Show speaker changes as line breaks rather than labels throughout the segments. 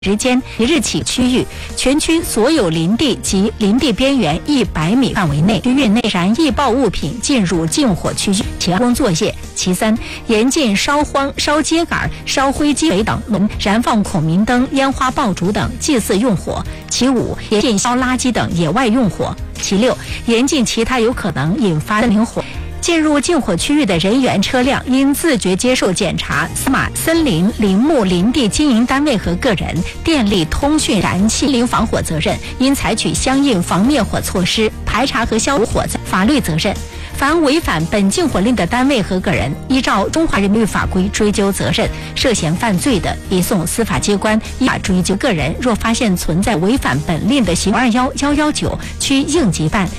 时间即日起，区域全区所有林地及林地边缘100米范围内区域内燃易爆物品进入禁火区域，其工作业。其三，严禁烧荒、烧秸秆、烧灰鸡尾等燃放孔明灯、烟花爆竹等祭祀用火。其五，严禁烧垃圾等野外用火。其六，严禁其他有可能引发森林火。进入禁火区域的人员、车辆应自觉接受检查。司马、森林、林木、林地经营单位和个人、电力、通讯、燃气、林防火责任应采取相应防灭火措施，排查和消除火灾。法律责任，凡违反本禁火令的单位和个人，依照中华人民法规追究责任；涉嫌犯罪的，移送司法机关依法追究。个人若发现存在违反本令的行为，21119区应急办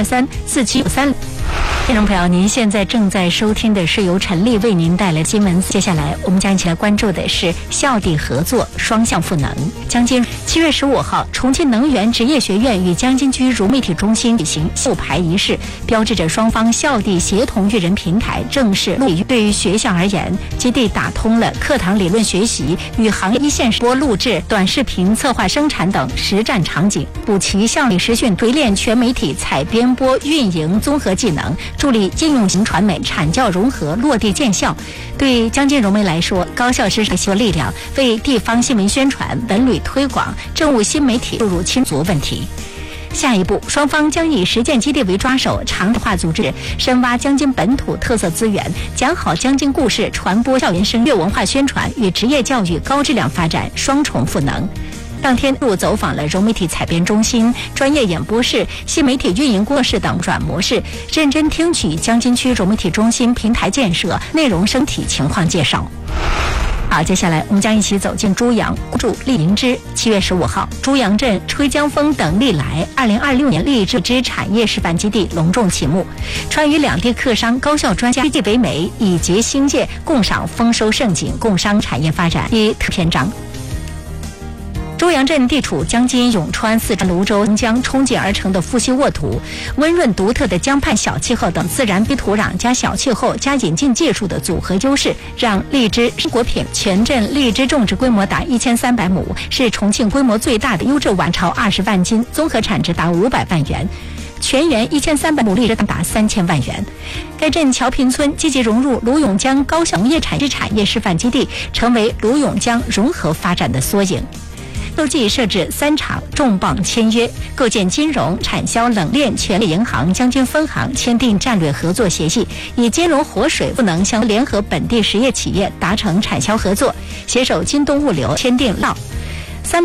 0234753。听众朋友，您现在正在收听的是由陈丽为您带来新闻。接下来我们将一起来关注的是校地合作双向赋能。江津7月15号，重庆能源职业学院与江津区融媒体中心举行授牌仪式，标志着双方校地协同育人平台正式落地。对于学校而言，基地打通了课堂理论学习与行业一线播录制、短视频策划生产等实战场景，补齐校里实训锤炼全媒体采编播运营综合技能，助力应用型传媒产教融合落地见效。对江津融媒来说，高校师生力量为地方新闻宣传、文旅推广、政务新媒体注入轻足问题。下一步，双方将以实践基地为抓手，常态化组织，深挖江津本土特色资源，讲好江津故事，传播校园声乐文化宣传与职业教育高质量发展双重赋能。当天走访了融媒体采编中心、专业演播室、新媒体运营工作室等转模式，认真听取江津区融媒体中心平台建设、内容生体情况介绍。好，接下来我们将一起走进朱阳，关注荔林枝。7月15号，朱阳镇吹江风等历来2026年荔枝产业示范基地隆重启幕，川渝两地客商、高校专家基地为媒，以结兴业，共赏丰收盛景，共商产业发展一特篇章。朱阳镇地处江津、永川、四川、泸州江冲积而成的富硒沃土，温润独特的江畔小气候等自然比土壤加小气候加引进技术的组合优势，让荔枝果品全镇荔枝种植规模达1300亩，是重庆规模最大的优质晚超20万斤，综合产值达500万元。全园1300亩荔枝达3000万元。该镇桥坪村积极融入卢永江高校农业产业示范基地，成为卢永江融合发展的缩影。洲际设置3场重磅签约，构建金融、产销、冷链权力银行江津分行签订战略合作协议，以金融、活水、赋能相联合本地实业企业达成产销合作，携手京东物流签订